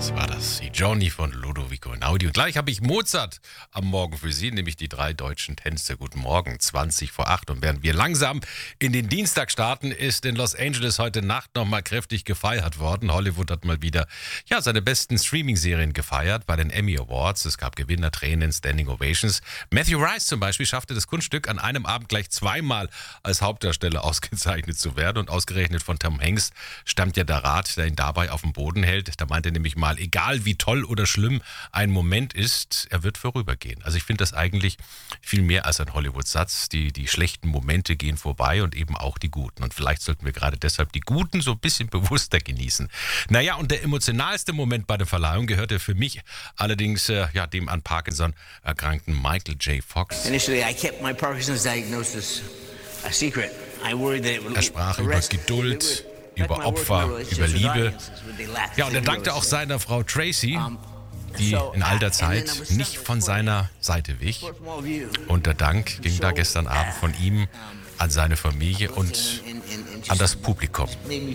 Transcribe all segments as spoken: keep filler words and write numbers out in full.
Das war das, die Johnny von Ludovico Einaudi. Und gleich habe ich Mozart am Morgen für Sie, nämlich die drei deutschen Tänze. Guten Morgen, zwanzig vor acht. Und während wir langsam in den Dienstag starten, ist in Los Angeles heute Nacht nochmal kräftig gefeiert worden. Hollywood hat mal wieder ja, seine besten Streaming-Serien gefeiert bei den Emmy Awards. Es gab Gewinner, Tränen, Standing Ovations. Matthew Rice zum Beispiel schaffte das Kunststück, an einem Abend gleich zweimal als Hauptdarsteller ausgezeichnet zu werden. Und ausgerechnet von Tom Hanks stammt ja der Rat, der ihn dabei auf den Boden hält. Da meinte er nämlich mal, egal wie toll oder schlimm ein Moment ist, er wird vorübergehen. Also ich finde das eigentlich viel mehr als ein Hollywood-Satz. Die, die schlechten Momente gehen vorbei und eben auch die guten. Und vielleicht sollten wir gerade deshalb die guten so ein bisschen bewusster genießen. Naja, und der emotionalste Moment bei der Verleihung gehörte für mich allerdings äh, ja, dem an Parkinson erkrankten Michael J. Fox. Initially, I kept my Parkinson's diagnosis a secret. I worried that it would Er sprach über Geduld, über Opfer, über Liebe. Ja, und er dankte auch seiner Frau Tracy, die in all der Zeit nicht von seiner Seite wich. Und der Dank ging da gestern Abend von ihm an seine Familie und an das Publikum.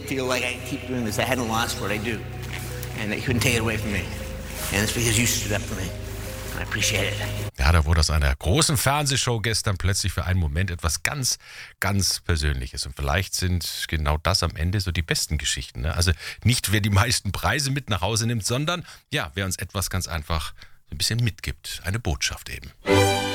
Ja, da wurde aus einer großen Fernsehshow gestern plötzlich für einen Moment etwas ganz, ganz Persönliches. Und vielleicht sind genau das am Ende so die besten Geschichten. Ne? Also nicht, wer die meisten Preise mit nach Hause nimmt, sondern ja, wer uns etwas ganz einfach so ein bisschen mitgibt. Eine Botschaft eben.